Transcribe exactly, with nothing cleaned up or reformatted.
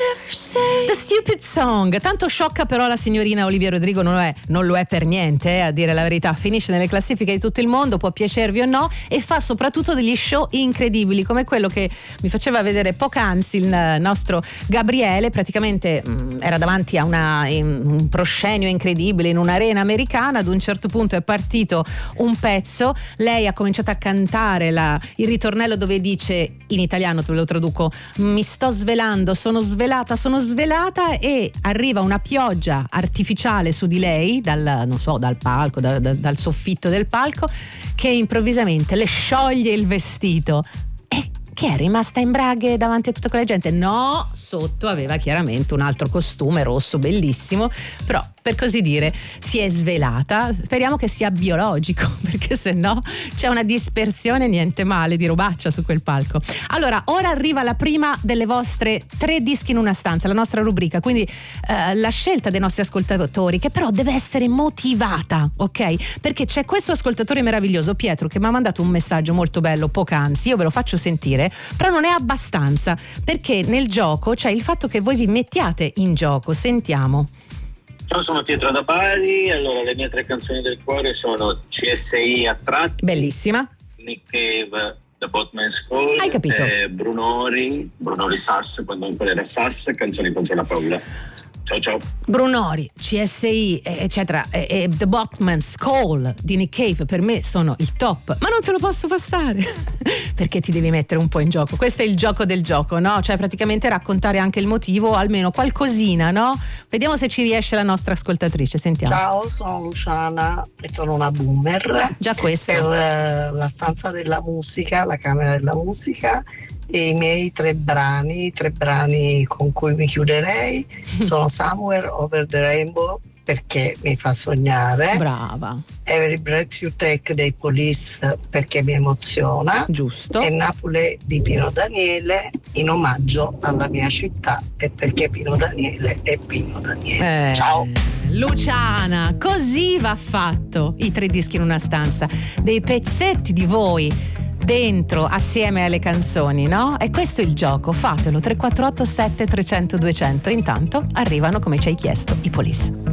The Stupid Song, tanto sciocca, però la signorina Olivia Rodrigo non lo è, non lo è per niente, eh, a dire la verità. Finisce nelle classifiche di tutto il mondo, può piacervi o no, e fa soprattutto degli show incredibili come quello che mi faceva vedere poc'anzi il nostro Gabriele. Praticamente mh, era davanti a una, in, un proscenio incredibile in un'arena americana. Ad un certo punto è partito un pezzo, lei ha cominciato a cantare la, il ritornello dove dice, in italiano te lo traduco, mi sto svelando, sono svelata, sono svelata, e arriva una pioggia artificiale su di lei dal, non so, dal palco, da, da, dal soffitto del palco, che improvvisamente le scioglie il vestito. E che è rimasta in braghe davanti a tutta quella gente? No, sotto aveva chiaramente un altro costume rosso bellissimo, però per così dire si è svelata. Speriamo che sia biologico, perché se no c'è una dispersione niente male di robaccia su quel palco. Allora, ora arriva la prima delle vostre tre dischi in una stanza, la nostra rubrica, quindi eh, la scelta dei nostri ascoltatori, che però deve essere motivata, ok? Perché c'è questo ascoltatore meraviglioso, Pietro, che mi ha mandato un messaggio molto bello poc'anzi, io ve lo faccio sentire, però non è abbastanza, perché nel gioco c'è il fatto che voi vi mettiate in gioco. Sentiamo. Ciao, sono Pietro da Bari. Allora, le mie tre canzoni del cuore sono C S I a tratti, bellissima, Nick Cave, The Boatman's Call, hai capito? E Brunori, Brunori Sass, quando ancora era Sass, canzoni contro la paura. Ciao ciao. Brunori, C S I, eccetera, e, e The Boatman's Call di Nick Cave per me sono il top, ma non te lo posso passare perché ti devi mettere un po' in gioco. Questo è il gioco del gioco, no? Cioè praticamente raccontare anche il motivo, almeno qualcosina, no? Vediamo se ci riesce la nostra ascoltatrice, sentiamo. Ciao, sono Luciana e sono una boomer. Già questo. Per uh, la stanza della musica, la camera della musica, e i miei tre brani, i tre brani con cui mi chiuderei sono Somewhere Over the Rainbow, perché mi fa sognare. Brava. Every Breath You Take dei Police, perché mi emoziona. Giusto. E Napoli di Pino Daniele, in omaggio alla mia città, e perché Pino Daniele è Pino Daniele. Eh, Ciao. Luciana, così va fatto. I tre dischi in una stanza, dei pezzetti di voi dentro assieme alle canzoni, no? E questo è il gioco, fatelo. Tre quattro otto sette trecento duecento. Intanto arrivano, come ci hai chiesto, i Police.